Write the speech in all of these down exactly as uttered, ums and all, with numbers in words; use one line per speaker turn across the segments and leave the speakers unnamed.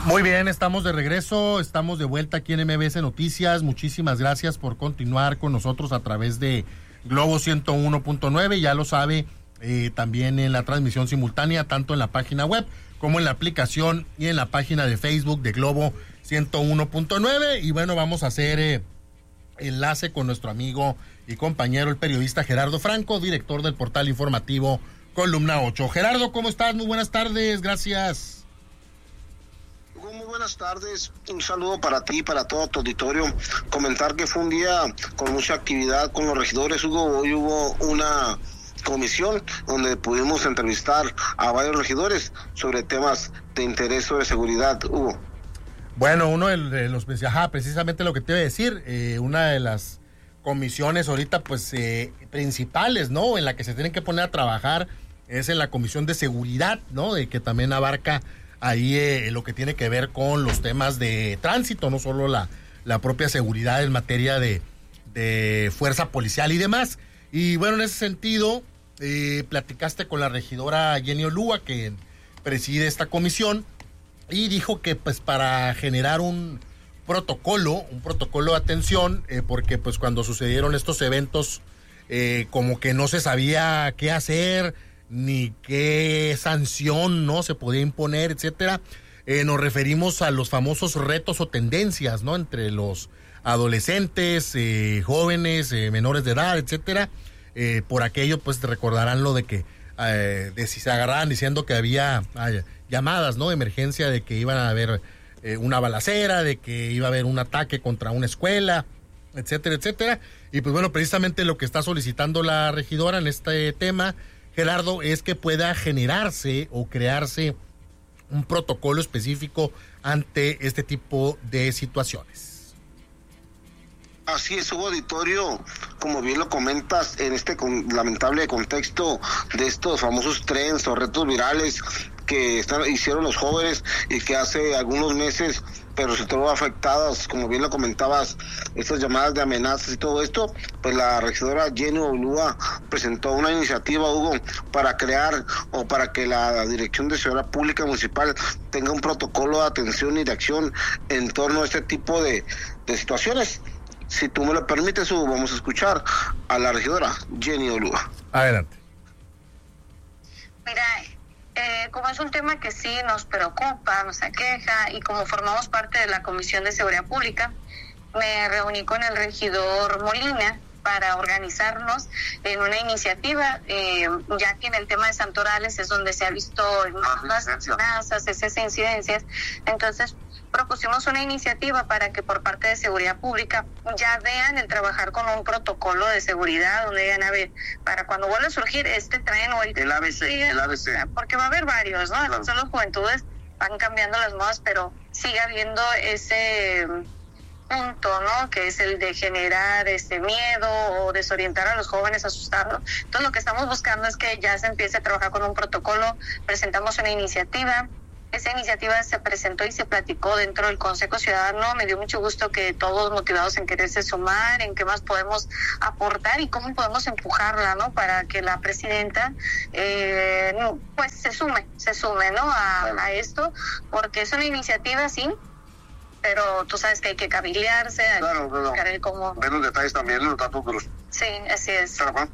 Muy bien, estamos de regreso, estamos de vuelta aquí en M B S Noticias. Muchísimas gracias por continuar con nosotros a través de Globo ciento uno punto nueve. Ya lo sabe, eh, también en la transmisión simultánea, tanto en la página web como en la aplicación y en la página de Facebook de Globo ciento uno punto nueve. Y bueno, vamos a hacer eh, enlace con nuestro amigo y compañero, el periodista Gerardo Franco, director del portal informativo Columna ocho. Gerardo, ¿cómo estás? Muy buenas tardes, gracias.
Muy buenas tardes, un saludo para ti y para todo tu auditorio. Comentar que fue un día con mucha actividad con los regidores, Hugo. Hoy hubo una comisión donde pudimos entrevistar a varios regidores sobre temas de interés o de seguridad, Hugo.
Bueno, uno de los, ajá, precisamente lo que te iba a decir, eh, una de las comisiones ahorita pues eh, principales, ¿no?, en la que se tienen que poner a trabajar es en la comisión de seguridad, ¿no?, de que también abarca ahí eh, lo que tiene que ver con los temas de tránsito, no solo la, la propia seguridad en materia de, de fuerza policial y demás. Y bueno, en ese sentido, eh, platicaste con la regidora Jenny Olúa, que preside esta comisión, y dijo que pues para generar un protocolo, un protocolo de atención, eh, porque pues cuando sucedieron estos eventos, eh, como que no se sabía qué hacer, ni qué sanción no se podía imponer, etcétera. Eh, nos referimos a los famosos retos o tendencias, ¿no?, entre los adolescentes, eh, jóvenes, eh, menores de edad, etcétera. Eh, por aquello, pues recordarán lo de que eh, de si se agarraban diciendo que había ay, llamadas, ¿no?, de emergencia, de que iban a haber eh, una balacera, de que iba a haber un ataque contra una escuela, etcétera, etcétera. Y pues bueno, precisamente lo que está solicitando la regidora en este tema, Gerardo, es que pueda generarse o crearse un protocolo específico ante este tipo de situaciones.
Así es, Hugo Auditorio, como bien lo comentas, en este con, lamentable contexto de estos famosos trends o retos virales que están, hicieron los jóvenes y que hace algunos meses pero resultaron afectadas, como bien lo comentabas, estas llamadas de amenazas y todo esto, pues la regidora Jenny Olúa presentó una iniciativa, Hugo, para crear o para que la Dirección de Seguridad Pública Municipal tenga un protocolo de atención y de acción en torno a este tipo de, de situaciones. Si tú me lo permites, Hugo, vamos a escuchar a la regidora Jenny Olúa.
Adelante.
Mira, Eh, como es un tema que sí nos preocupa, nos aqueja, y como formamos parte de la Comisión de Seguridad Pública, me reuní con el regidor Molina para organizarnos en una iniciativa, eh, ya que en el tema de Santorales es donde se ha visto más amenazas, esas incidencias. Entonces propusimos una iniciativa para que por parte de Seguridad Pública ya vean el trabajar con un protocolo de seguridad, donde digan, a ver, para cuando vuelva a surgir este tren o el,
el A B C, el A B C,
porque va a haber varios, ¿no? Claro. Entonces las juventudes van cambiando las modas, pero sigue habiendo ese punto, ¿no?, que es el de generar este miedo o desorientar a los jóvenes, asustarlos. Entonces lo que estamos buscando es que ya se empiece a trabajar con un protocolo. Presentamos una iniciativa. Esa iniciativa se presentó y se platicó dentro del Consejo Ciudadano. Me dio mucho gusto que todos motivados en quererse sumar, en qué más podemos aportar y cómo podemos empujarla, ¿no?, para que la presidenta eh, pues se sume, se sume, ¿no?, a, a esto, porque es una iniciativa, sí, pero tú sabes que hay que cabildearse, hay
claro,
que buscar el cómo.
Ver los detalles también, los datos de los...
Sí, así es.
Claro.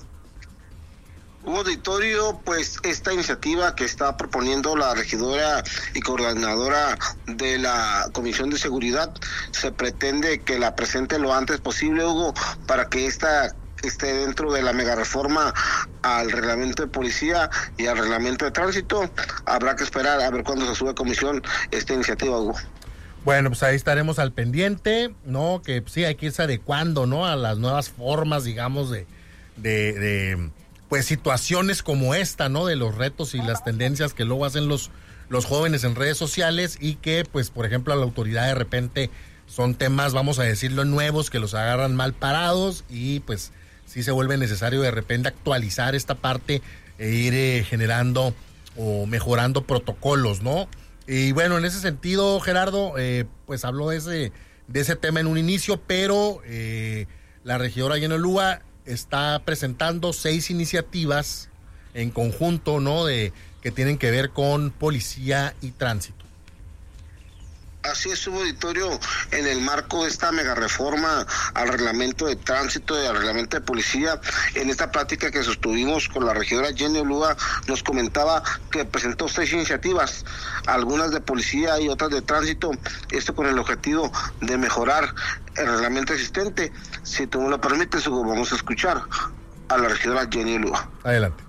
Hugo Auditorio, pues esta iniciativa que está proponiendo la regidora y coordinadora de la Comisión de Seguridad, se pretende que la presente lo antes posible, Hugo, para que esta esté dentro de la mega reforma al reglamento de policía y al reglamento de tránsito. Habrá que esperar a ver cuándo se sube a comisión esta iniciativa, Hugo.
Bueno, pues ahí estaremos al pendiente, ¿no? Que sí, hay que irse adecuando, ¿no?, a las nuevas formas, digamos, de, de, de pues situaciones como esta, ¿no?, de los retos y las tendencias que luego hacen los, los jóvenes en redes sociales, y que, pues, por ejemplo, a la autoridad de repente son temas, vamos a decirlo, nuevos, que los agarran mal parados, y pues sí se vuelve necesario de repente actualizar esta parte e ir eh, generando o mejorando protocolos, ¿no? Y bueno, en ese sentido, Gerardo, eh, pues habló de ese, de ese tema en un inicio, pero eh, la regidora Jenny Olúa está presentando seis iniciativas en conjunto, ¿no?, de que tienen que ver con policía y tránsito.
Así es, Hugo Auditorio, en el marco de esta mega reforma al reglamento de tránsito y al reglamento de policía, en esta plática que sostuvimos con la regidora Jenny Olúa, nos comentaba que presentó seis iniciativas, algunas de policía y otras de tránsito, esto con el objetivo de mejorar el reglamento existente. Si tú me lo permites, Hugo, vamos a escuchar a la regidora Jenny Olúa.
Adelante.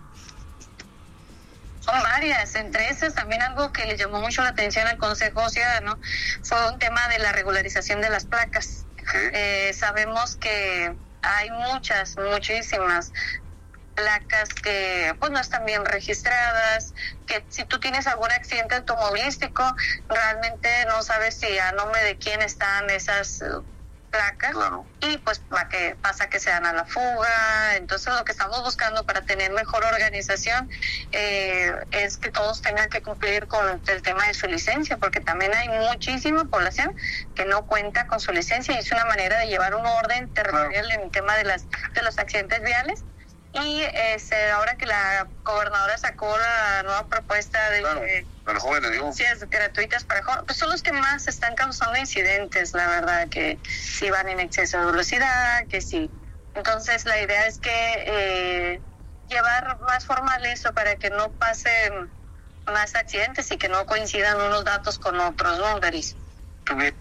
Son varias, entre esas también algo que le llamó mucho la atención al Consejo Ciudadano fue un tema de la regularización de las placas. Eh, sabemos que hay muchas, muchísimas placas que pues no están bien registradas, que si tú tienes algún accidente automovilístico, realmente no sabes si a nombre de quién están esas placas, claro. Y pues para que pasa que se dan a la fuga. Entonces lo que estamos buscando para tener mejor organización eh, es que todos tengan que cumplir con el tema de su licencia, porque también hay muchísima población que no cuenta con su licencia y es una manera de llevar un orden territorial, claro, en el tema de las de los accidentes viales. Y este, ahora que la gobernadora sacó la nueva propuesta de
claro,
eh,
para jóvenes, digo,
gratuitas para jóvenes, pues son los que más están causando incidentes, la verdad, que si van en exceso de velocidad, que sí. Entonces la idea es que eh, llevar más formal eso para que no pasen más accidentes y que no coincidan unos datos con otros, ¿no, Daris?
Okay.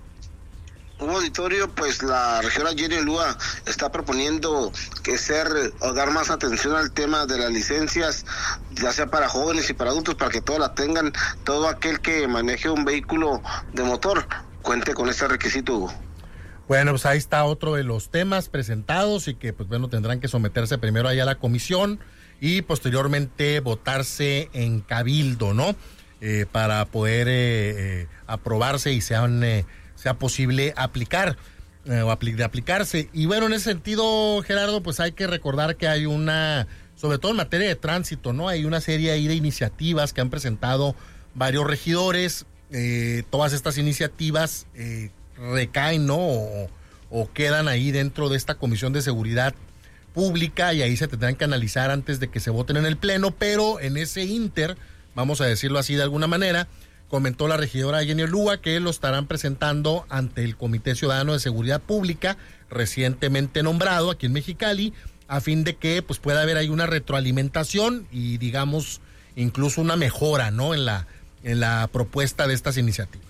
Un auditorio, pues la regidora Jenny Olúa está proponiendo que ser o dar más atención al tema de las licencias, ya sea para jóvenes y para adultos, para que todos la tengan, todo aquel que maneje un vehículo de motor cuente con ese requisito, Hugo.
Bueno, pues ahí está otro de los temas presentados y que pues bueno, tendrán que someterse primero allá a la comisión y posteriormente votarse en cabildo, ¿no? Eh, para poder eh, eh, aprobarse y sean... Eh, sea posible aplicar eh, o apli- de aplicarse. Y bueno, en ese sentido, Gerardo, pues hay que recordar que hay una, sobre todo en materia de tránsito, ¿no? Hay una serie ahí de iniciativas que han presentado varios regidores. Eh, todas estas iniciativas eh, recaen, ¿no? O, o quedan ahí dentro de esta Comisión de Seguridad Pública y ahí se tendrán que analizar antes de que se voten en el Pleno, pero en ese inter, vamos a decirlo así de alguna manera, comentó la regidora Jenny Olúa que lo estarán presentando ante el Comité Ciudadano de Seguridad Pública, recientemente nombrado aquí en Mexicali, a fin de que pues pueda haber ahí una retroalimentación y digamos incluso una mejora, ¿no? en la en la propuesta de estas iniciativas.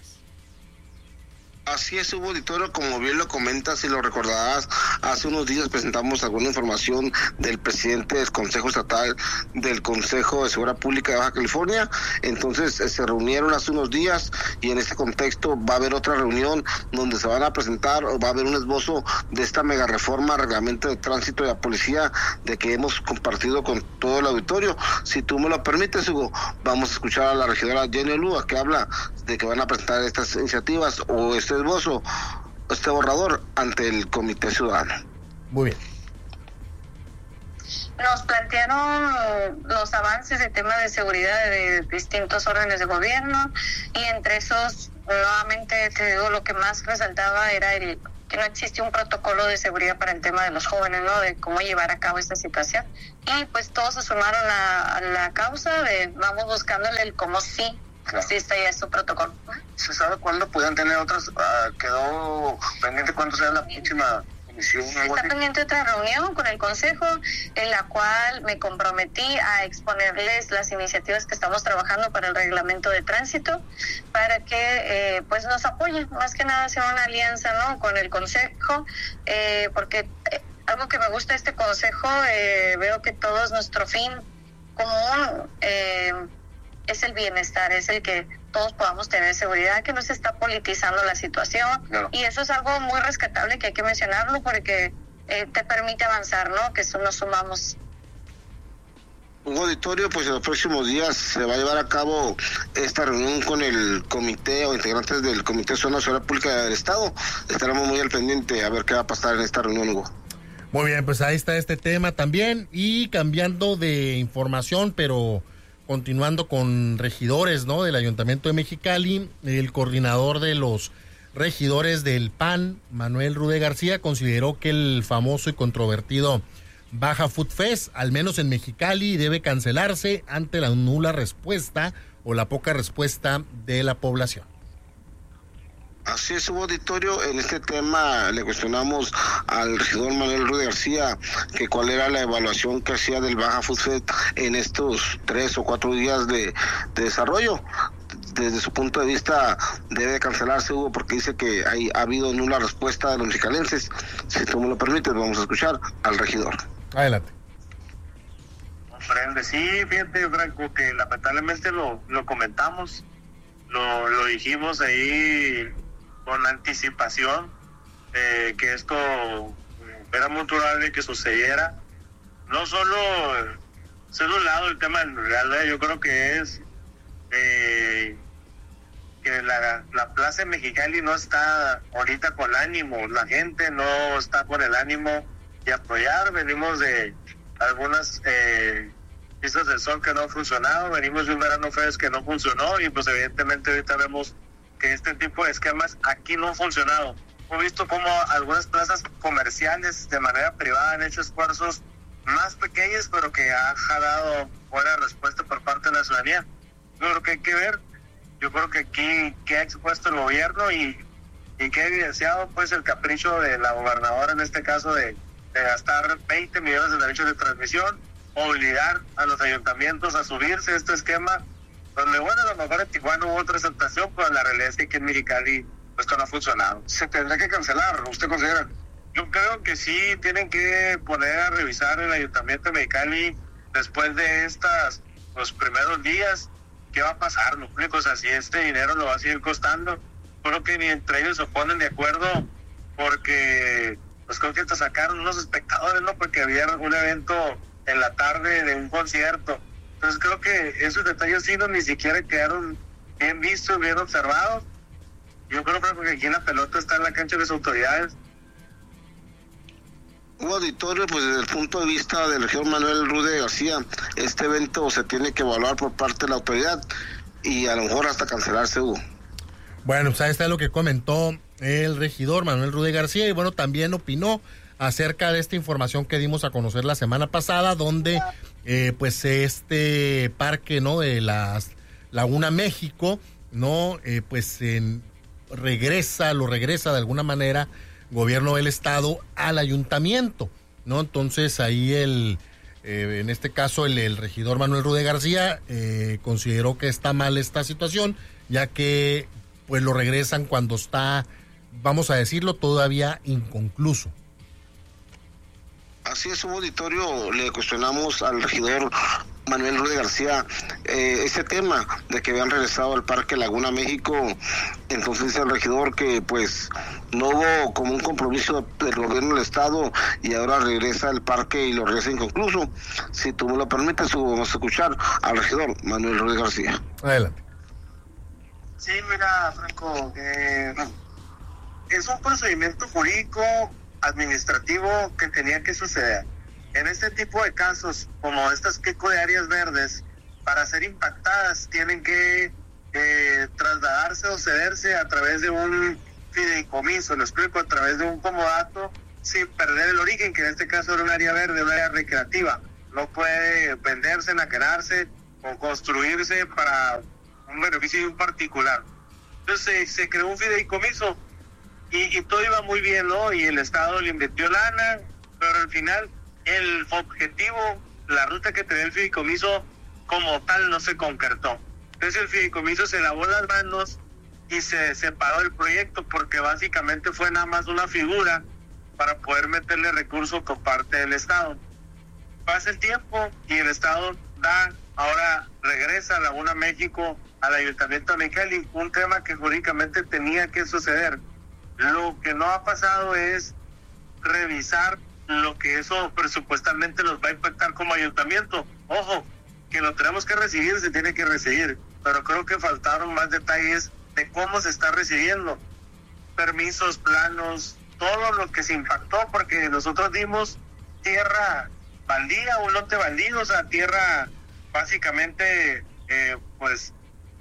Así es, Hugo Auditorio, como bien lo comentas y lo recordarás, hace unos días presentamos alguna información del presidente del Consejo Estatal del Consejo de Seguridad Pública de Baja California. Entonces eh, se reunieron hace unos días y en este contexto va a haber otra reunión donde se van a presentar o va a haber un esbozo de esta mega reforma al reglamento de tránsito de la policía de que hemos compartido con todo el auditorio. Si tú me lo permites, Hugo, vamos a escuchar a la regidora Jenny Olúa que habla de que van a presentar estas iniciativas o este esbozo, este borrador ante el Comité Ciudadano.
Muy bien.
Nos plantearon los avances de temas de seguridad de distintos órdenes de gobierno y entre esos, nuevamente te digo, lo que más resaltaba era el que no existe un protocolo de seguridad para el tema de los jóvenes, ¿no? De cómo llevar a cabo esta situación. Y pues todos se sumaron a, a la causa de vamos buscándole el cómo sí. Claro. Sí, está ya su protocolo.
¿Se sabe cuándo puedan tener otras? Uh, ¿Quedó pendiente cuándo será la próxima comisión?
Está pendiente otra reunión con el Consejo en la cual me comprometí a exponerles las iniciativas que estamos trabajando para el reglamento de tránsito para que eh, pues nos apoyen, más que nada hacer una alianza, ¿no? Con el Consejo, eh, porque eh, algo que me gusta de este Consejo, eh, veo que todos nuestro fin común eh, es el bienestar, es el que todos podamos tener seguridad, que no se está politizando la situación. Claro. Y eso es algo muy rescatable que hay que mencionarlo porque eh, te permite avanzar, ¿no? Que eso nos sumamos.
Un auditorio, pues en los próximos días se va a llevar a cabo esta reunión con el comité o integrantes del Comité Ciudadano de Seguridad Pública del Estado. Estaremos muy al pendiente a ver qué va a pasar en esta reunión, Hugo.
Muy bien, pues ahí está este tema también y cambiando de información, pero continuando con regidores, ¿no? Del Ayuntamiento de Mexicali, el coordinador de los regidores del P A N, Manuel Rude García, consideró que el famoso y controvertido Baja Food Fest, al menos en Mexicali, debe cancelarse ante la nula respuesta o la poca respuesta de la población.
Así es, su auditorio. En este tema le cuestionamos al regidor Manuel Rudy García que cuál era la evaluación que hacía del Baja Food Fest en estos tres o cuatro días de, de desarrollo. Desde su punto de vista debe cancelarse, Hugo, porque dice que hay, ha habido nula respuesta de los mexicalenses. Si tú me lo permites, vamos a escuchar al regidor.
Adelante.
Comprende, sí, fíjate, Franco, que lamentablemente lo, lo comentamos, lo, lo dijimos ahí con anticipación, eh, que esto era muy probable que sucediera. No solo, solo un lado el tema del Real, yo creo que es eh, que la, la plaza de Mexicali no está ahorita con ánimo, la gente no está con el ánimo de apoyar. Venimos de algunas eh, pistas del sol que no han funcionado, venimos de un verano fest que no funcionó, y pues evidentemente ahorita vemos que este tipo de esquemas aquí no han funcionado. Hemos visto cómo algunas plazas comerciales de manera privada han hecho esfuerzos más pequeños, pero que ha jalado buena respuesta por parte de la ciudadanía. Yo creo que hay que ver, yo creo que aquí que ha expuesto el gobierno y, y que ha evidenciado pues el capricho de la gobernadora en este caso de, de gastar veinte millones de derechos de transmisión, obligar a los ayuntamientos a subirse a este esquema, donde bueno, a lo mejor en Tijuana hubo otra presentación, pero la realidad es que aquí en Mexicali pues, esto no ha funcionado. ¿Se tendrá que cancelar? ¿Usted considera? Yo creo que sí tienen que poner a revisar el ayuntamiento de Mexicali después de estas, los primeros días, qué va a pasar, ¿no? O sea, si este dinero lo va a seguir costando, creo que ni entre ellos se ponen de acuerdo, porque pues creo que hasta sacaron unos espectadores, ¿no? Porque había un evento en la tarde de un concierto. Entonces creo que esos detalles sí no ni siquiera quedaron bien vistos, bien observados. Yo creo que aquí la pelota está en la cancha de las autoridades.
Un auditorio, pues desde el punto de vista del regidor Manuel Rudy García, este evento se tiene que evaluar por parte de la autoridad y a lo mejor hasta cancelarse, Hugo.
Bueno, pues ahí está lo que comentó el regidor Manuel Rudy García, y bueno, también opinó acerca de esta información que dimos a conocer la semana pasada, donde eh, pues este parque, ¿no?, de la Laguna México, ¿no?, eh, pues en, regresa, lo regresa de alguna manera gobierno del estado al ayuntamiento, ¿no? Entonces ahí el, eh, en este caso el, el regidor Manuel Rudy García eh, consideró que está mal esta situación, ya que pues lo regresan cuando está, vamos a decirlo, todavía inconcluso.
Así es, un auditorio, le cuestionamos al regidor Manuel Rudy García eh, ese tema de que habían regresado al Parque Laguna México. Entonces dice el regidor que pues no hubo como un compromiso del gobierno del estado y ahora regresa al parque y lo regresa inconcluso. Si tú me lo permites, vamos a escuchar al regidor Manuel Rudy García.
Adelante.
Sí, mira, Franco, eh, es un procedimiento jurídico administrativo que tenía que suceder. En este tipo de casos, como estas queco de áreas verdes, para ser impactadas tienen que eh, trasladarse o cederse a través de un fideicomiso, lo explico, a través de un comodato, sin perder el origen, que en este caso era un área verde, un área recreativa. No puede venderse, enajenarse o construirse para un beneficio de un particular. Entonces se, se creó un fideicomiso y, y todo iba muy bien, ¿no? Y el Estado le invirtió lana, pero al final el objetivo, la ruta que tenía el fideicomiso como tal no se concretó. Entonces el fideicomiso se lavó las manos y se separó del proyecto, porque básicamente fue nada más una figura para poder meterle recursos por parte del Estado. Pasa el tiempo y el Estado da, ahora regresa a Laguna México al Ayuntamiento de Mexicali, un tema que jurídicamente tenía que suceder. Lo que no ha pasado es revisar lo que eso presupuestalmente nos va a impactar como ayuntamiento. Ojo, que lo tenemos que recibir, se tiene que recibir, pero creo que faltaron más detalles de cómo se está recibiendo. Permisos, planos, todo lo que se impactó, porque nosotros dimos tierra baldía, un lote baldío, o sea, tierra básicamente, eh, pues,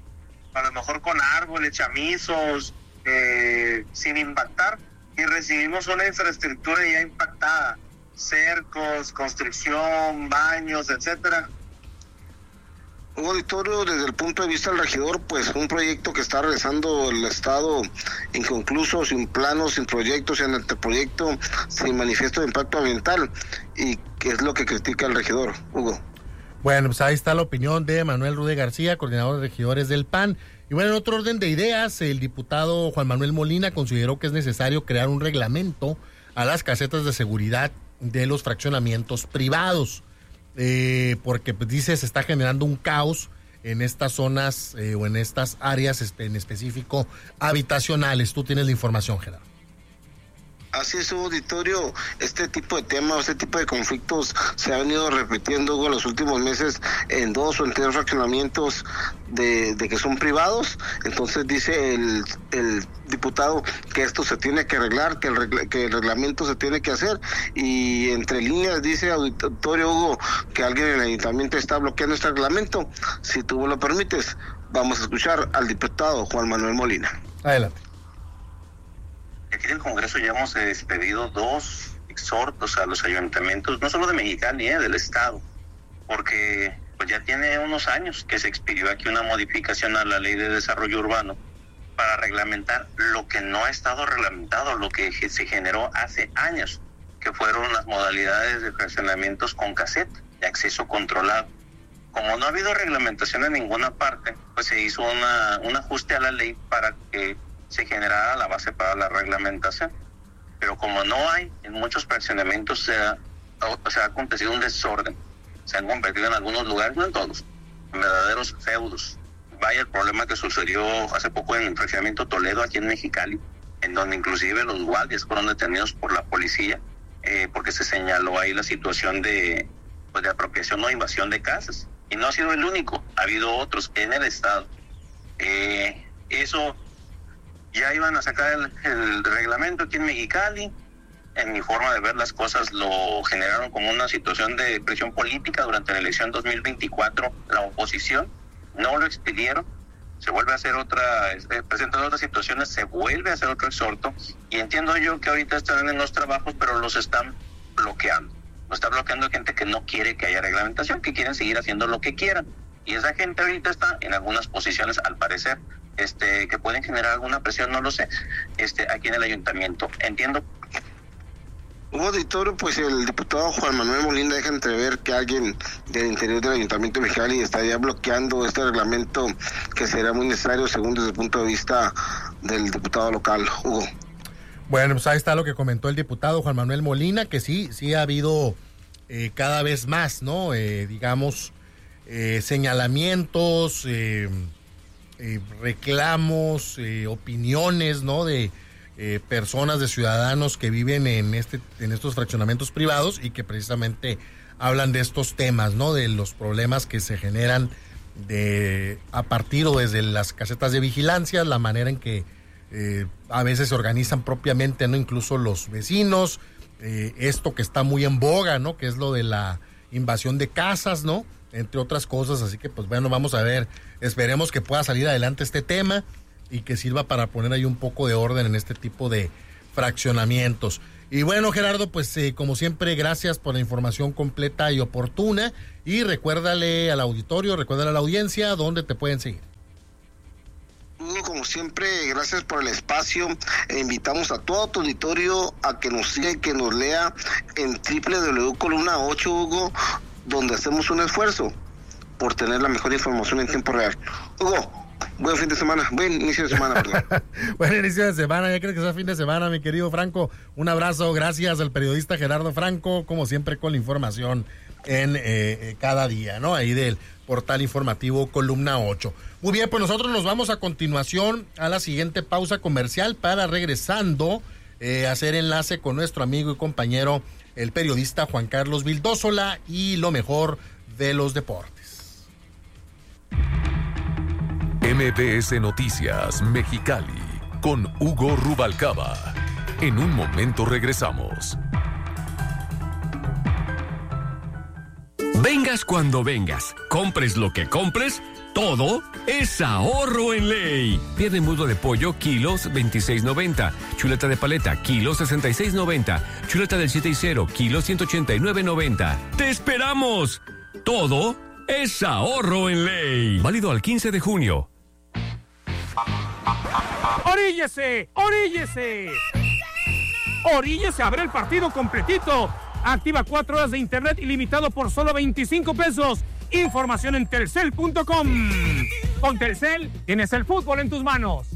a lo mejor con árboles, chamizos, eh, sin impactar, y recibimos una infraestructura ya impactada, cercos, construcción, baños, etcétera.
Un auditorio desde el punto de vista del regidor, pues un proyecto que está realizando el Estado inconcluso, sin planos, sin proyectos, sin anteproyecto, sin manifiesto de impacto ambiental, y que es lo que critica el regidor, Hugo.
Bueno, pues ahí está la opinión de Manuel Rude García, coordinador de regidores del P A N. Y bueno, en otro orden de ideas, el diputado Juan Manuel Molina consideró que es necesario crear un reglamento a las casetas de seguridad de los fraccionamientos privados. Eh, porque pues, dice se está generando un caos en estas zonas eh, o en estas áreas en específico habitacionales. Tú tienes la información, Gerardo.
Así es, auditorio, este tipo de temas, este tipo de conflictos se ha venido repitiendo en los últimos meses en dos o en tres fraccionamientos de, de que son privados. Entonces dice el, el diputado que esto se tiene que arreglar, que el, regla, que el reglamento se tiene que hacer, y entre líneas dice auditorio Hugo que alguien en el ayuntamiento está bloqueando este reglamento. Si tú me lo permites, vamos a escuchar al diputado Juan Manuel Molina.
Adelante.
Aquí en el Congreso ya hemos expedido dos exhortos a los ayuntamientos, no solo de Mexicali, eh, del Estado, porque pues ya tiene unos años que se expidió aquí una modificación a la Ley de Desarrollo Urbano para reglamentar lo que no ha estado reglamentado, lo que se generó hace años, que fueron las modalidades de fraccionamientos con cassette, de acceso controlado. Como no ha habido reglamentación en ninguna parte, pues se hizo una, un ajuste a la ley para que se generara la base para la reglamentación. Pero como no hay, en muchos fraccionamientos se ha, se ha acontecido un desorden. Se han convertido en algunos lugares, no en todos, en verdaderos feudos. Vaya el problema que sucedió hace poco en el fraccionamiento Toledo, aquí en Mexicali, en donde inclusive los guardias fueron detenidos por la policía, eh, porque se señaló ahí la situación de, pues, de apropiación o invasión de casas. Y no ha sido el único, ha habido otros en el estado. Eh, eso... Ya iban a sacar el, el reglamento aquí en Mexicali. En mi forma de ver las cosas lo generaron como una situación de presión política durante la elección dos mil veinticuatro. La oposición no lo expidieron. Se vuelve a hacer otra, eh, presentan otras situaciones, se vuelve a hacer otro exhorto. Y entiendo yo que ahorita están en los trabajos, pero los están bloqueando. Lo está bloqueando gente que no quiere que haya reglamentación, que quieren seguir haciendo lo que quieran. Y esa gente ahorita está en algunas posiciones, al parecer, este, que pueden generar alguna presión, no lo sé, este, aquí en el ayuntamiento. Entiendo.
Un auditorio, pues el diputado Juan Manuel Molina deja entrever que alguien del interior del ayuntamiento de Mexicali estaría bloqueando este reglamento que será muy necesario según desde el punto de vista del diputado local, Hugo.
Bueno, pues ahí está lo que comentó el diputado Juan Manuel Molina, que sí, sí ha habido eh, cada vez más, ¿no? Eh, digamos, eh, señalamientos, eh, eh, reclamos, eh, opiniones, ¿no? De eh, personas, de ciudadanos que viven en este, en estos fraccionamientos privados y que precisamente hablan de estos temas, ¿no? De los problemas que se generan de a partir o desde las casetas de vigilancia, la manera en que eh, a veces se organizan propiamente, ¿no? Incluso los vecinos, eh, esto que está muy en boga, ¿no? Que es lo de la invasión de casas, ¿no? Entre otras cosas, así que pues bueno, vamos a ver, esperemos que pueda salir adelante este tema y que sirva para poner ahí un poco de orden en este tipo de fraccionamientos. Y bueno, Gerardo, pues eh, como siempre, gracias por la información completa y oportuna, y recuérdale al auditorio, recuérdale a la audiencia dónde te pueden seguir.
Como siempre, gracias por el espacio, e invitamos a todo tu auditorio a que nos siga y que nos lea en doble u doble u doble u punto columna ocho, Hugo, donde hacemos un esfuerzo por tener la mejor información en tiempo real. Hugo, buen fin de semana, buen inicio de semana, perdón.
Buen inicio de semana, ya crees que sea fin de semana, mi querido Franco. Un abrazo, gracias al periodista Gerardo Franco, como siempre con la información en eh, cada día, ¿no? Ahí del portal informativo Columna ocho. Muy bien, pues nosotros nos vamos a continuación a la siguiente pausa comercial para, regresando, eh, hacer enlace con nuestro amigo y compañero, el periodista Juan Carlos Vildósola, y lo mejor de los deportes.
M B S Noticias Mexicali con Hugo Rubalcaba. En un momento regresamos.
Vengas cuando vengas, compres lo que compres, todo es ahorro en ley. Pierde mudo de pollo, kilos veintiséis noventa. Chuleta de paleta, kilos sesenta y seis noventa. Chuleta del siete y cero, kilos ciento ochenta y nueve noventa. ¡Te esperamos! Todo es ahorro en ley. Válido al quince de junio.
¡Oríllese! ¡Oríllese! ¡Oríllese a ver el partido completito! Activa cuatro horas de internet ilimitado por solo veinticinco pesos. Información en telcel punto com. Con Telcel tienes el fútbol en tus manos.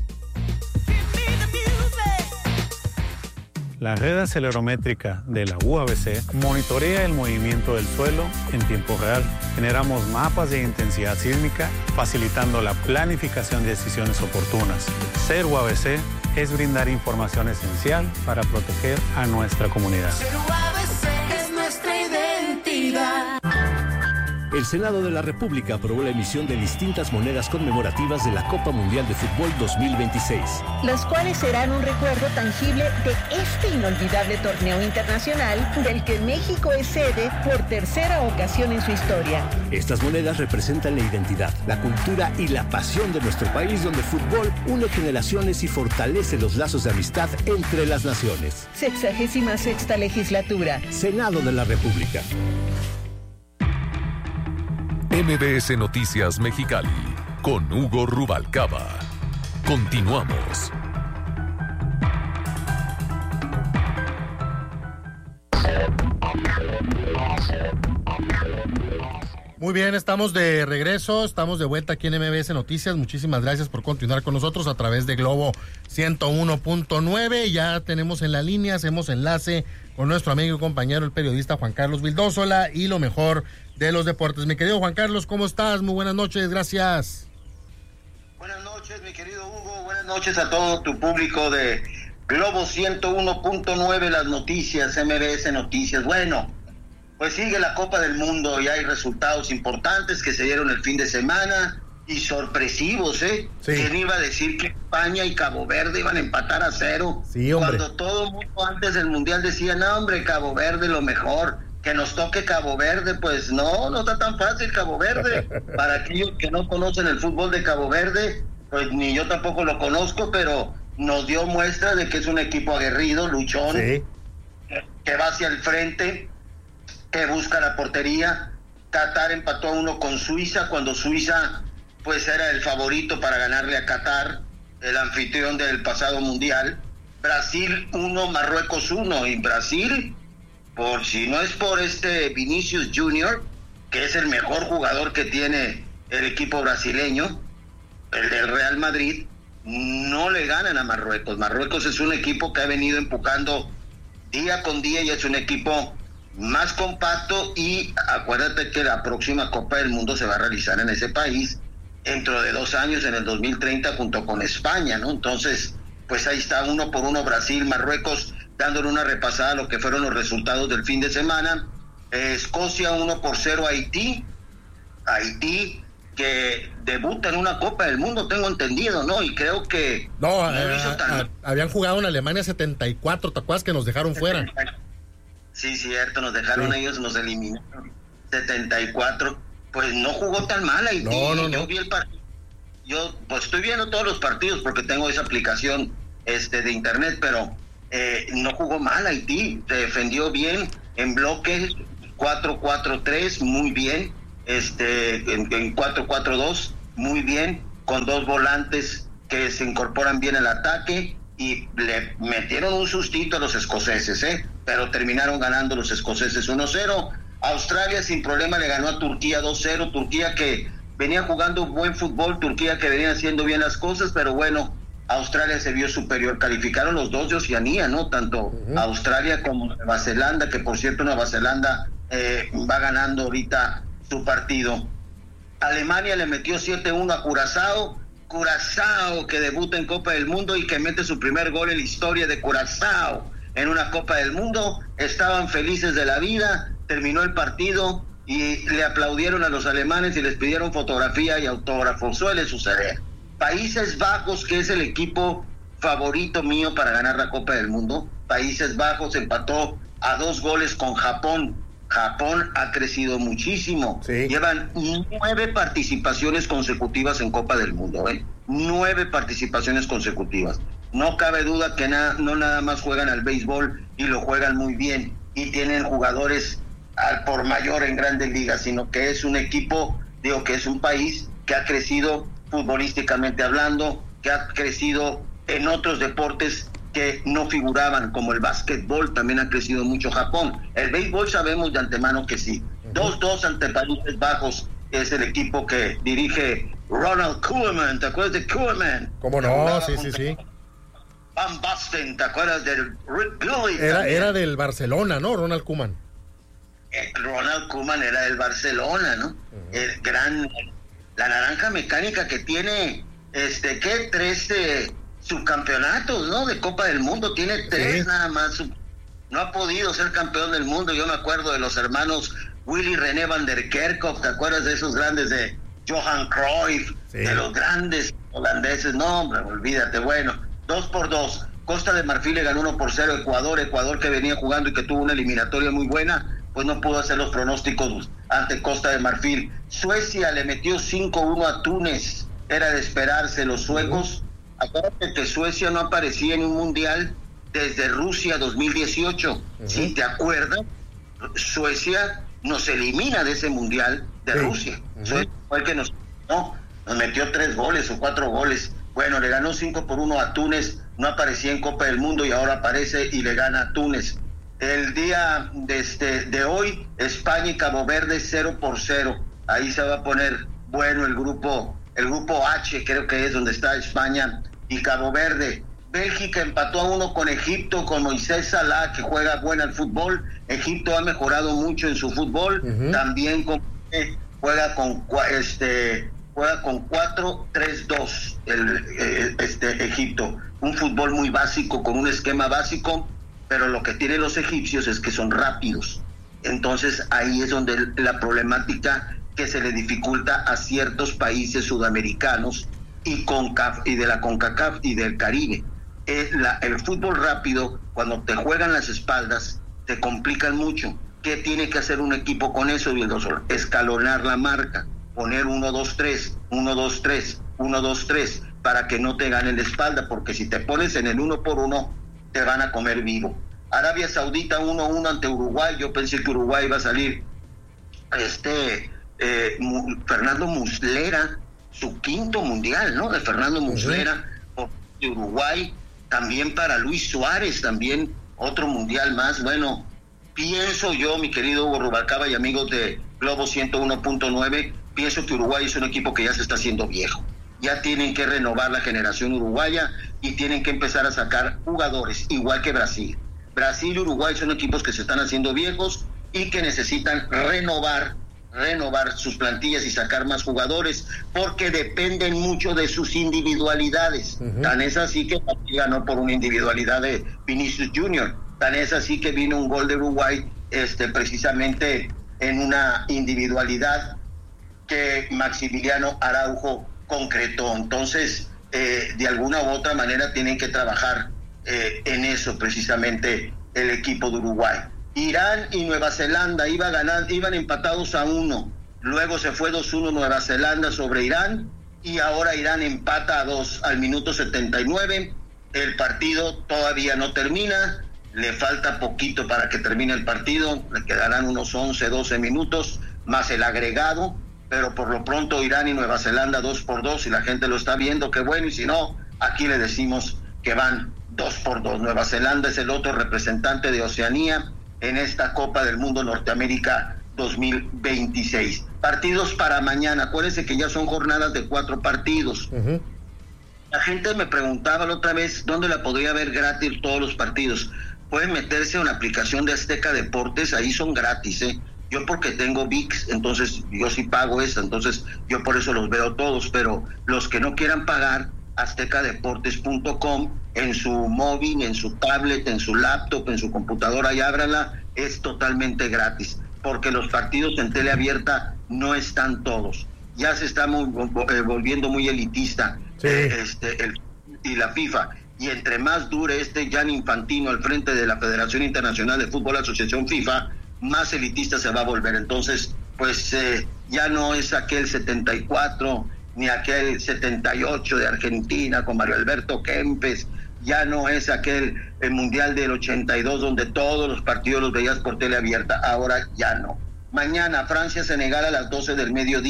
La red acelerométrica de la U A B C monitorea el movimiento del suelo en tiempo real. Generamos mapas de intensidad sísmica, facilitando la planificación de decisiones oportunas. Ser U A B C es brindar información esencial para proteger a nuestra comunidad.
Ser U A B C es nuestra identidad.
El Senado de la República aprobó la emisión de distintas monedas conmemorativas de la Copa Mundial de Fútbol dos mil veintiséis.
Las cuales serán un recuerdo tangible de este inolvidable torneo internacional del que México es sede por tercera ocasión en su historia.
Estas monedas representan la identidad, la cultura y la pasión de nuestro país, donde el fútbol une generaciones y fortalece los lazos de amistad entre las naciones.
Sexagésima sexta legislatura.
Senado de la República.
M B S Noticias Mexicali, con Hugo Rubalcaba. Continuamos.
Muy bien, estamos de regreso, estamos de vuelta aquí en M B S Noticias. Muchísimas gracias por continuar con nosotros a través de Globo ciento uno punto nueve. Ya tenemos en la línea, hacemos enlace con nuestro amigo y compañero, el periodista Juan Carlos Vildósola, y lo mejor de los deportes. Mi querido Juan Carlos, ¿cómo estás? Muy buenas noches, gracias.
Buenas noches, mi querido Hugo, buenas noches a todo tu público de Globo ciento uno punto nueve, las noticias, M B S Noticias. Bueno, pues sigue la Copa del Mundo y hay resultados importantes que se dieron el fin de semana y sorpresivos, ¿eh? Sí. ¿Quién iba a decir que España y Cabo Verde iban a empatar a cero?
Sí, hombre.
Cuando todo el mundo antes del Mundial decía, no, hombre, Cabo Verde lo mejor, que nos toque Cabo Verde. Pues no, no está tan fácil Cabo Verde. Para aquellos que no conocen el fútbol de Cabo Verde, pues ni yo tampoco lo conozco, pero nos dio muestra de que es un equipo aguerrido, luchón, sí, que va hacia el frente, que busca la portería. Qatar empató a uno con Suiza, cuando Suiza pues era el favorito para ganarle a Qatar, el anfitrión del pasado mundial. Brasil uno, Marruecos uno, y Brasil, por si no es por este Vinicius Junior, que es el mejor jugador que tiene el equipo brasileño, el del Real Madrid, no le ganan a Marruecos. Marruecos es un equipo que ha venido empujando día con día y es un equipo más compacto, y acuérdate que la próxima Copa del Mundo se va a realizar en ese país dentro de dos años, en el dos mil treinta, junto con España, ¿no? Entonces, pues ahí está, uno por uno Brasil, Marruecos, dándole una repasada a lo que fueron los resultados del fin de semana. eh, Escocia uno por cero a Haití, Haití que debuta en una Copa del Mundo, tengo entendido, ¿no? Y creo que
no, no eh, hizo tan... habían jugado en Alemania setenta y cuatro, ¿te acuerdas que nos dejaron fuera?
Sí, cierto, nos dejaron, sí. Ellos nos eliminaron setenta y cuatro. Pues no jugó tan mal Haití.
No, no, no.
Yo vi el partido. Yo pues estoy viendo todos los partidos porque tengo esa aplicación este de internet, pero eh, no jugó mal Haití, se defendió bien en bloque cuatro cuatro tres, muy bien, este en, en cuatro cuatro dos, muy bien, con dos volantes que se incorporan bien al ataque, y le metieron un sustito a los escoceses, ¿eh? Pero terminaron ganando los escoceses uno cero. Australia sin problema le ganó a Turquía dos cero, Turquía que venía jugando buen fútbol, Turquía que venía haciendo bien las cosas, pero bueno, Australia se vio superior. Calificaron los dos de Oceanía, ¿no? Tanto uh-huh. Australia como Nueva Zelanda, que por cierto Nueva Zelanda eh, va ganando ahorita su partido. Alemania le metió siete uno a Curazao, Curazao que debuta en Copa del Mundo y que mete su primer gol en la historia de Curazao en una Copa del Mundo. Estaban felices de la vida, terminó el partido y le aplaudieron a los alemanes y les pidieron fotografía y autógrafo. Suele suceder. Países Bajos, que es el equipo favorito mío para ganar la Copa del Mundo, Países Bajos empató a dos goles con Japón. Japón ha crecido muchísimo. Sí. Llevan nueve participaciones consecutivas en Copa del Mundo, ¿eh? Nueve participaciones consecutivas. No cabe duda que na- no nada más juegan al béisbol y lo juegan muy bien y tienen jugadores al por mayor en grandes ligas, sino que es un equipo digo que es un país que ha crecido futbolísticamente hablando, que ha crecido en otros deportes que no figuraban, como el básquetbol, también ha crecido mucho Japón. El béisbol sabemos de antemano que sí. dos dos ante Países Bajos, es el equipo que dirige Ronald Koeman. ¿Te acuerdas de Koeman?
¿Cómo no? Sí, sí, sí.
Van Basten, ¿te acuerdas del Rick Billy?
Era, era del Barcelona, ¿no? Ronald Koeman.
Eh, Ronald Koeman era del Barcelona, ¿no? Uh-huh. El gran, la naranja mecánica que tiene, este, ¿qué? Tres eh, subcampeonatos, ¿no? De Copa del Mundo, tiene tres sí. nada más. No ha podido ser campeón del mundo. Yo me acuerdo de los hermanos Willy René van der Kerkhoff, ¿te acuerdas de esos grandes de Johan Cruyff? Sí. De los grandes holandeses. No, hombre, olvídate. Bueno, dos por dos. Costa de Marfil le ganó uno por cero Ecuador, Ecuador que venía jugando y que tuvo una eliminatoria muy buena, pues no pudo hacer los pronósticos ante Costa de Marfil. Suecia le metió cinco uno a Túnez, era de esperarse. Los suecos, acuérdate que Suecia no aparecía en un mundial desde Rusia dos mil dieciocho. Uh-huh. Si te acuerdas, Suecia nos elimina de ese mundial de sí. Rusia. Uh-huh. Suecia fue el que nos, no, nos metió tres goles o cuatro goles. Bueno, le ganó cinco por uno a Túnez, no aparecía en Copa del Mundo y ahora aparece y le gana a Túnez. El día de, este, de hoy, España y Cabo Verde cero por cero. Ahí se va a poner bueno el grupo, el grupo H, creo que es donde está España y Cabo Verde. Bélgica empató a uno con Egipto, con Moisés Salah, que juega bueno al fútbol. Egipto ha mejorado mucho en su fútbol. Uh-huh. También con, eh, juega con este juega con cuatro tres dos el eh, este Egipto. Un fútbol muy básico, con un esquema básico, pero lo que tienen los egipcios es que son rápidos. Entonces ahí es donde la problemática que se le dificulta a ciertos países sudamericanos y, CONCAF, y de la CONCACAF y del Caribe. Es la, el fútbol rápido, cuando te juegan las espaldas, te complican mucho. ¿Qué tiene que hacer un equipo con eso? Escalonar la marca, poner uno dos tres, uno dos tres, uno dos tres, para que no te ganen la espalda, porque si te pones en el uno por uno, te van a comer vivo. Arabia Saudita uno uno ante Uruguay. Yo pensé que Uruguay iba a salir este eh, Fernando Muslera, su quinto mundial, ¿no? De Fernando Muslera por Uruguay. También para Luis Suárez, también otro mundial más. Bueno, pienso yo, mi querido Hugo Rubalcaba y amigos de Globo ciento uno punto nueve, pienso que Uruguay es un equipo que ya se está haciendo viejo. Ya tienen que renovar la generación uruguaya y tienen que empezar a sacar jugadores, igual que Brasil. Brasil y Uruguay son equipos que se están haciendo viejos y que necesitan renovar, renovar sus plantillas y sacar más jugadores, porque dependen mucho de sus individualidades. Uh-huh. Tan es así que ganó por una individualidad de Vinicius Junior Tan es así que vino un gol de Uruguay este, precisamente en una individualidad que Maximiliano Araujo concretó. Entonces, eh, de alguna u otra manera tienen que trabajar eh, en eso precisamente el equipo de Uruguay. Irán y Nueva Zelanda iba ganar, iban empatados a uno, luego se fue dos uno Nueva Zelanda sobre Irán y ahora Irán empata a dos al minuto setenta y nueve. El partido todavía no termina, le falta poquito para que termine el partido, le quedarán unos once, doce minutos más el agregado, pero por lo pronto Irán y Nueva Zelanda dos por dos, y la gente lo está viendo, qué bueno, y si no, aquí le decimos que van dos por dos. Nueva Zelanda es el otro representante de Oceanía en esta Copa del Mundo Norteamérica dos mil veintiséis. Partidos para mañana, acuérdense que ya son jornadas de cuatro partidos. Uh-huh. La gente me preguntaba la otra vez dónde la podría ver gratis todos los partidos. Pueden meterse en la aplicación de Azteca Deportes, ahí son gratis, ¿eh? Yo porque tengo V I X, entonces yo sí pago esta, entonces yo por eso los veo todos, pero los que no quieran pagar, azteca deportes punto com, en su móvil, en su tablet, en su laptop, en su computadora, y ábranla, es totalmente gratis, porque los partidos en tele abierta no están todos. Ya se está muy, eh, volviendo muy elitista sí. eh, este, el, y la FIFA, y entre más dure este Gianni Infantino al frente de la Federación Internacional de Fútbol, Asociación FIFA, más elitista se va a volver. Entonces, pues eh, ya no es aquel setenta y cuatro ni aquel setenta y ocho de Argentina con Mario Alberto Kempes, ya no es aquel el Mundial del ochenta y dos donde todos los partidos los veías por tele abierta, ahora ya no. Mañana Francia-Senegal a las doce del mediodía,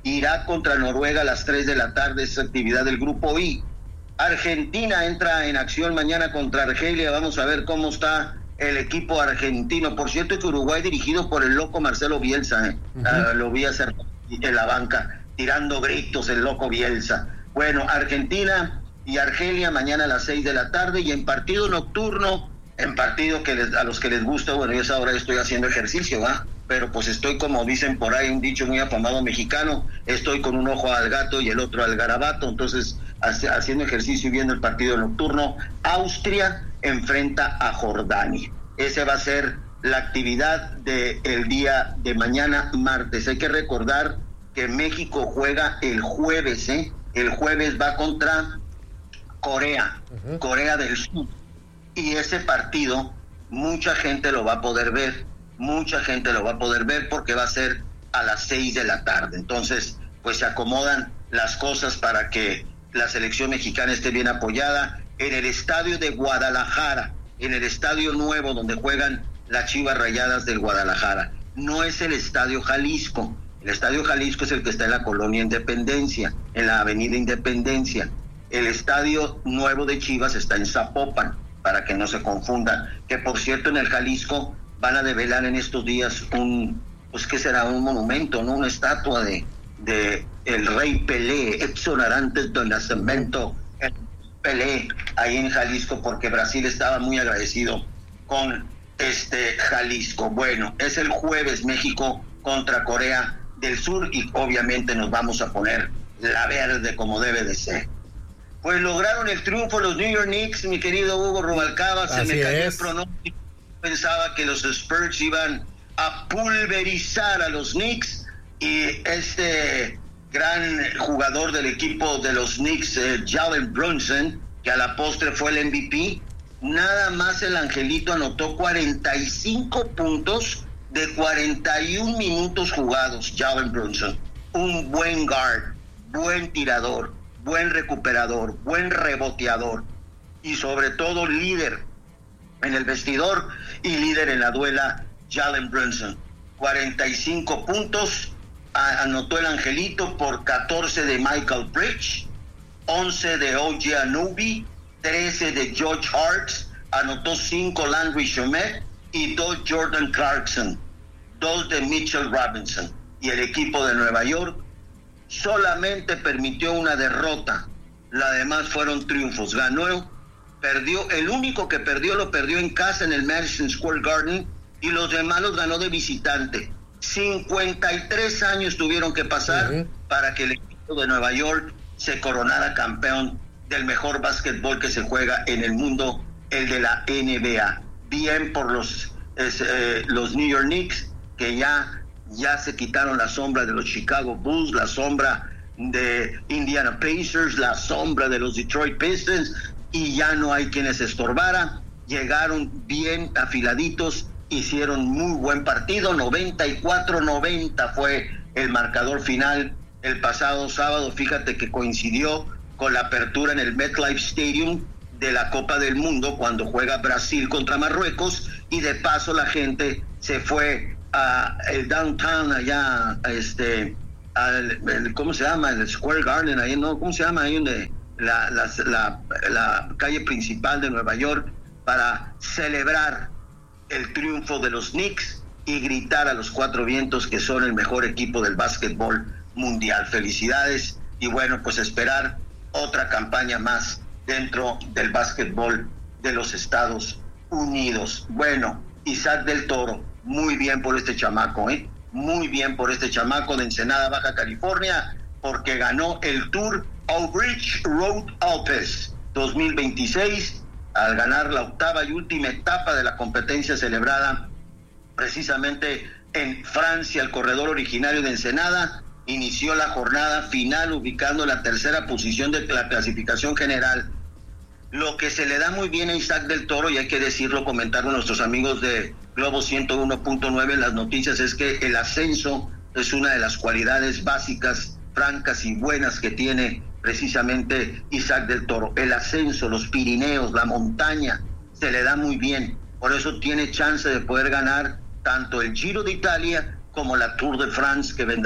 Irak contra Noruega a las tres de la tarde, es actividad del grupo I. Argentina entra en acción mañana contra Argelia, vamos a ver cómo está el equipo argentino. Por cierto que Uruguay dirigido por el loco Marcelo Bielsa, ¿eh? uh-huh. uh, lo vi hacer en la banca, tirando gritos el loco Bielsa. Bueno, Argentina y Argelia mañana a las seis de la tarde, y en partido nocturno, en partido que les, a los que les gusta, bueno, yo a esa hora estoy haciendo ejercicio, ¿va? Pero pues estoy, como dicen por ahí, un dicho muy afamado mexicano, estoy con un ojo al gato y el otro al garabato, entonces haciendo ejercicio y viendo el partido nocturno. Austria enfrenta a Jordania. Esa va a ser la actividad del día de mañana, martes. Hay que recordar que México juega el jueves, ¿eh? El jueves va contra Corea, uh-huh. Corea del Sur. Y ese partido, mucha gente lo va a poder ver. Mucha gente lo va a poder ver porque va a ser a las seis de la tarde. Entonces, pues se acomodan las cosas para que la selección mexicana esté bien apoyada en el estadio de Guadalajara, en el estadio nuevo donde juegan las Chivas Rayadas del Guadalajara. No es el estadio Jalisco. El estadio Jalisco es el que está en la colonia Independencia, en la avenida Independencia. El estadio nuevo de Chivas está en Zapopan, para que no se confundan. Que por cierto, en el Jalisco van a develar en estos días un, pues qué será, un monumento, ¿no? Una estatua de, de el rey Pelé, Edson Arantes do Nascimento, el Pelé, ahí en Jalisco, porque Brasil estaba muy agradecido con este Jalisco. Bueno, es el jueves México contra Corea del Sur y obviamente nos vamos a poner la verde como debe de ser. Pues lograron el triunfo los New York Knicks, mi querido Hugo Rubalcaba, se me cayó el pronóstico. Pensaba que los Spurs iban a pulverizar a los Knicks, y este gran jugador del equipo de los Knicks, eh, Jalen Brunson, que a la postre fue el M V P, nada más el angelito anotó cuarenta y cinco puntos de cuarenta y un minutos jugados. Jalen Brunson, un buen guard, buen tirador, buen recuperador, buen reboteador y sobre todo líder en el vestidor y líder en la duela. Jalen Brunson, cuarenta y cinco puntos, a, anotó el angelito por catorce de Michael Bridge, once de O G Anunoby, trece de George Hart, anotó cinco Landry Shamet y dos Jordan Clarkson, dos de Mitchell Robinson. Y el equipo de Nueva York solamente permitió una derrota, las demás fueron triunfos. Ganó, perdió, el único que perdió lo perdió en casa en el Madison Square Garden, y los demás los ganó de visitante. cincuenta y tres años tuvieron que pasar uh-huh. para que el equipo de Nueva York se coronara campeón del mejor básquetbol que se juega en el mundo, el de la N B A. Bien por los, es, eh, los New York Knicks, que ya, ya se quitaron la sombra de los Chicago Bulls, la sombra de Indiana Pacers, la sombra de los Detroit Pistons, y ya no hay quienes estorbaran. Llegaron bien afiladitos, hicieron muy buen partido. Noventa y cuatro noventa fue el marcador final el pasado sábado. Fíjate que coincidió con la apertura en el MetLife Stadium de la Copa del Mundo, cuando juega Brasil contra Marruecos, y de paso la gente se fue a el downtown allá, este, al, el, ¿cómo se llama? El Square Garden, ahí, ¿no? ¿Cómo se llama? Ahí donde la, la, la, la calle principal de Nueva York, para celebrar el triunfo de los Knicks y gritar a los cuatro vientos que son el mejor equipo del básquetbol mundial. Felicidades, y bueno, pues esperar otra campaña más dentro del básquetbol de los Estados Unidos. Bueno, Isaac del Toro, muy bien por este chamaco, ¿eh? Muy bien por este chamaco de Ensenada, Baja California, porque ganó el Tour Outreach Road Alpes dos mil veintiséis, al ganar la octava y última etapa de la competencia celebrada precisamente en Francia. El corredor originario de Ensenada inició la jornada final ubicando la tercera posición de la clasificación general. Lo que se le da muy bien a Isaac del Toro, y hay que decirlo, comentarlo a nuestros amigos de Globo ciento uno punto nueve en las noticias, es que el ascenso es una de las cualidades básicas, francas y buenas que tiene precisamente Isaac del Toro. El ascenso, los Pirineos, la montaña, se le da muy bien. Por eso tiene chance de poder ganar tanto el Giro de Italia como la Tour de France, que vendrán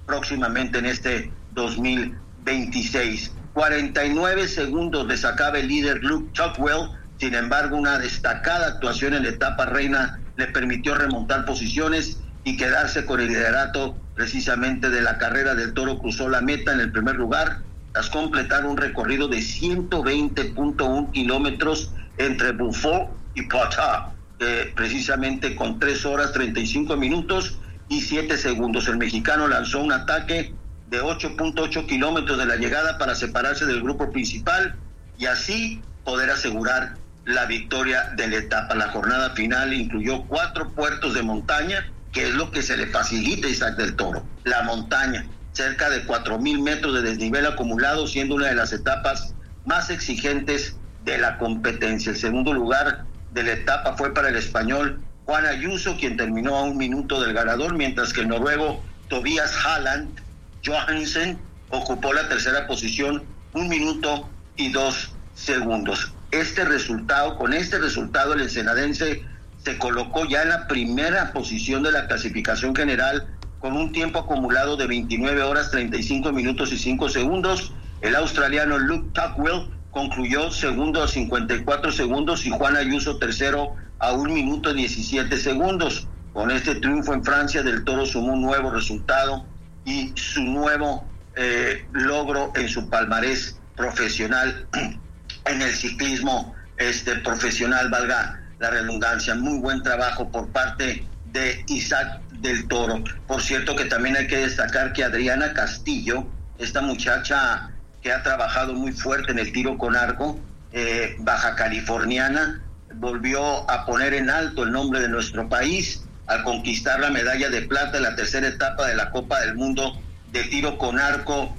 próximamente en este dos mil veintiséis. cuarenta y nueve segundos le sacaba el líder Luke Tuckwell. Sin embargo, una destacada actuación en la etapa reina le permitió remontar posiciones y quedarse con el liderato precisamente de la carrera del Toro. Cruzó la meta en el primer lugar tras completar un recorrido de ciento veinte punto uno kilómetros entre Beaufort y Poitou, eh, precisamente con tres horas treinta y cinco minutos y siete segundos. El mexicano lanzó un ataque de ocho punto ocho kilómetros de la llegada para separarse del grupo principal y así poder asegurar la victoria de la etapa. La jornada final incluyó cuatro puertos de montaña, que es lo que se le facilita a Isaac del Toro. La montaña, cerca de cuatro mil metros de desnivel acumulado, siendo una de las etapas más exigentes de la competencia. El segundo lugar de la etapa fue para el español Juan Ayuso, quien terminó a un minuto del ganador, mientras que el noruego Tobias Halland Johansen ocupó la tercera posición, un minuto y dos segundos. Este resultado, con este resultado, el ensenadense se colocó ya en la primera posición de la clasificación general con un tiempo acumulado de veintinueve horas treinta y cinco minutos y cinco segundos. El australiano Luke Tuckwell concluyó segundo a cincuenta y cuatro segundos y Juan Ayuso tercero a un minuto diecisiete segundos. Con este triunfo en Francia, del Toro sumó un nuevo resultado y su nuevo eh, logro en su palmarés profesional en el ciclismo este profesional, valga la redundancia. Muy buen trabajo por parte de Isaac del Toro. Por cierto que también hay que destacar que Adriana Castillo, esta muchacha que ha trabajado muy fuerte en el tiro con arco, eh, baja californiana, volvió a poner en alto el nombre de nuestro país al conquistar la medalla de plata en la tercera etapa de la Copa del Mundo de tiro con arco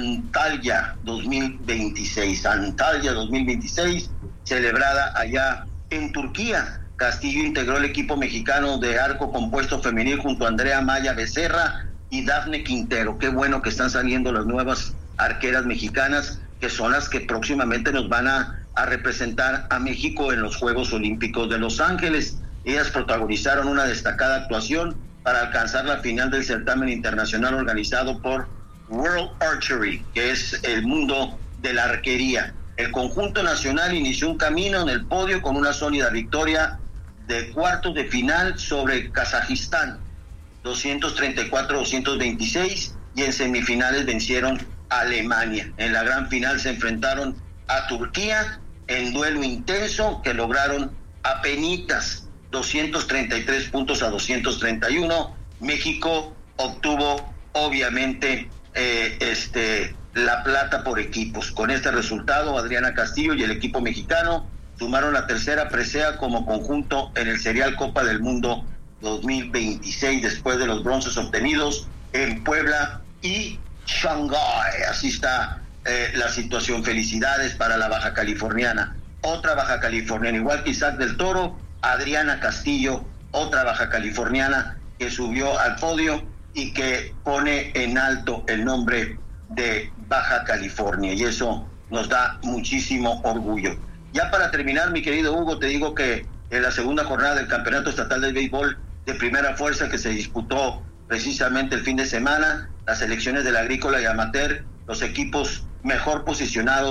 Antalya dos mil veintiséis. Antalya dos mil veintiséis, celebrada allá en Turquía. Castillo integró el equipo mexicano de arco compuesto femenil junto a Andrea Maya Becerra y Dafne Quintero. Qué bueno que están saliendo las nuevas arqueras mexicanas, que son las que próximamente nos van a, a representar a México en los Juegos Olímpicos de Los Ángeles. Ellas protagonizaron una destacada actuación para alcanzar la final del certamen internacional organizado por World Archery, que es el mundo de la arquería. El conjunto nacional inició un camino en el podio con una sólida victoria de cuartos de final sobre Kazajistán, doscientos treinta y cuatro a doscientos veintiséis, y en semifinales vencieron a Alemania. En la gran final se enfrentaron a Turquía en duelo intenso que lograron apenitas doscientos treinta y tres puntos a doscientos treinta y uno. México obtuvo obviamente eh, este la plata por equipos. Con este resultado, Adriana Castillo y el equipo mexicano sumaron la tercera presea como conjunto en el Serial Copa del Mundo dos mil veintiséis, después de los bronces obtenidos en Puebla y Shanghái. Así está eh, la situación. Felicidades para la baja californiana. Otra baja californiana, igual que Isaac del Toro, Adriana Castillo, otra baja californiana que subió al podio y que pone en alto el nombre de Baja California, y eso nos da muchísimo orgullo. Ya para terminar, mi querido Hugo, te digo que en la segunda jornada del Campeonato Estatal de Béisbol de Primera Fuerza, que se disputó precisamente el fin de semana, las selecciones del Agrícola y Amateur, los equipos mejor posicionados